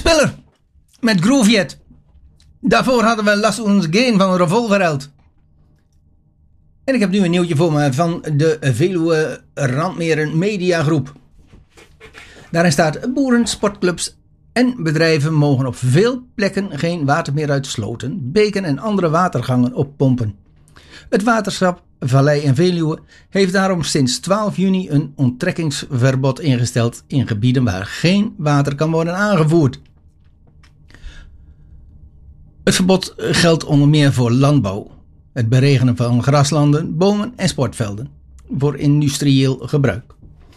Spiller met Groovejet. Daarvoor hadden we Lass uns gehen van Revolverheld. En ik heb nu een nieuwtje voor me van de Veluwe Randmeren Mediagroep. Daarin staat: boeren, sportclubs en bedrijven mogen op veel plekken geen water meer uit sloten, beken en andere watergangen oppompen. Het waterschap Vallei en Veluwe heeft daarom sinds 12 juni een onttrekkingsverbod ingesteld in gebieden waar geen water kan worden aangevoerd. Het verbod geldt onder meer voor landbouw, het beregenen van graslanden, bomen en sportvelden voor industrieel gebruik.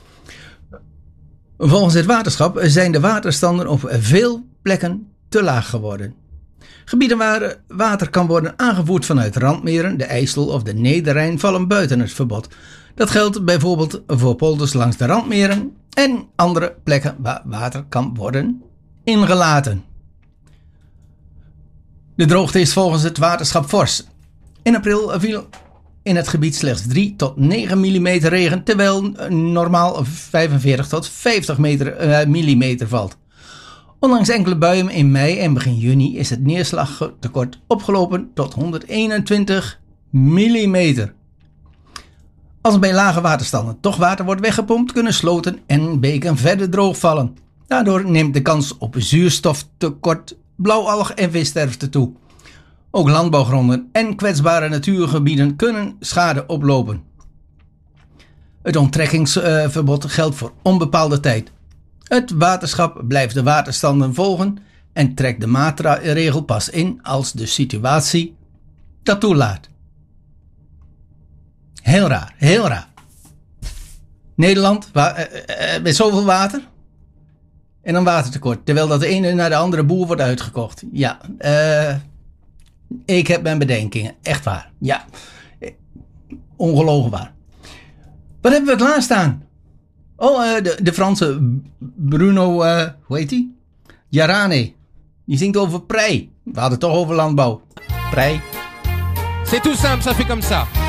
Volgens het waterschap zijn de waterstanden op veel plekken te laag geworden. Gebieden waar water kan worden aangevoerd vanuit randmeren, de IJssel of de Nederrijn vallen buiten het verbod. Dat geldt bijvoorbeeld voor polders langs de randmeren en andere plekken waar water kan worden ingelaten. De droogte is volgens het waterschap fors. In april viel in het gebied slechts 3 tot 9 mm regen, terwijl normaal 45 tot 50 mm valt. Ondanks enkele buien in mei en begin juni is het neerslagtekort opgelopen tot 121 mm. Als bij lage waterstanden toch water wordt weggepompt, kunnen sloten en beken verder droogvallen. Daardoor neemt de kans op zuurstoftekort, blauwalg en vissterfte toe. Ook landbouwgronden en kwetsbare natuurgebieden kunnen schade oplopen. Het onttrekkingsverbod geldt voor onbepaalde tijd. Het waterschap blijft de waterstanden volgen en trekt de maatregel pas in als de situatie dat toelaat. Heel raar, heel raar. Nederland met zoveel water en dan watertekort, terwijl dat de ene naar de andere boer wordt uitgekocht. Ja, ik heb mijn bedenkingen, echt waar. Ja, ongelogen waar. Wat hebben we klaarstaan? De Franse Bruno, hoe heet die? Jarane. Die zingt over prei. We hadden het toch over landbouw. Prei. C'est tout simple, ça fait comme ça.